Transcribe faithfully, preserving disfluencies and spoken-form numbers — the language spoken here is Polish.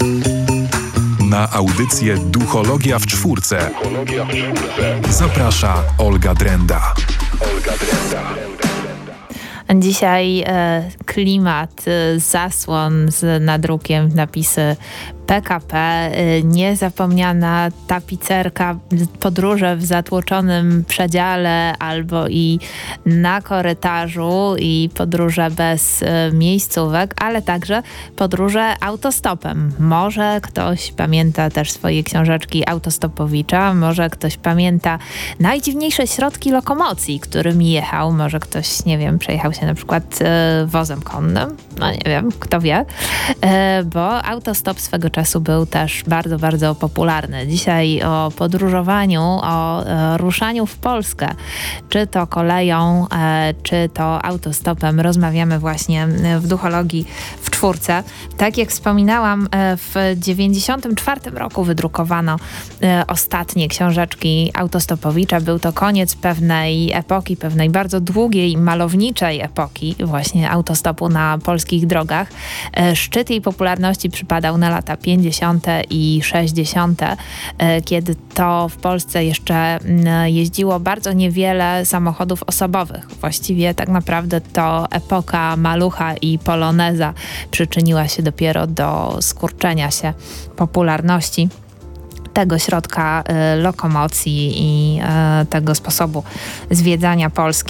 Na audycję Duchologia w czwórce zaprasza Olga Drenda. Olga Drenda. Dzisiaj e, klimat, e, zasłon z nadrukiem, napisy P K P, e, niezapomniana tapicerka, podróże w zatłoczonym przedziale albo i na korytarzu i podróże bez e, miejscówek, ale także podróże autostopem. Może ktoś pamięta też swoje książeczki Autostopowicza, może ktoś pamięta najdziwniejsze środki lokomocji, którymi jechał, może ktoś, nie wiem, przejechał się na przykład e, wozem konnym, no nie wiem, kto wie, e, bo autostop swego czasu był też bardzo, bardzo popularny. Dzisiaj o podróżowaniu, o e, ruszaniu w Polskę, czy to koleją, e, czy to autostopem, rozmawiamy właśnie w Duchologii w czwórce. Tak jak wspominałam, e, w dziewięćdziesiątym czwartym roku wydrukowano e, ostatnie książeczki Autostopowicza. Był to koniec pewnej epoki, pewnej bardzo długiej, malowniczej epoki właśnie autostopu na polskich drogach. E, szczyt jej popularności przypadał na lata pięćdziesiąte i sześćdziesiąte, e, kiedy to w Polsce jeszcze m, jeździło bardzo niewiele samochodów osobowych. Właściwie tak naprawdę to epoka Malucha i Poloneza przyczyniła się dopiero do skurczenia się popularności tego środka y, lokomocji i y, tego sposobu zwiedzania Polski.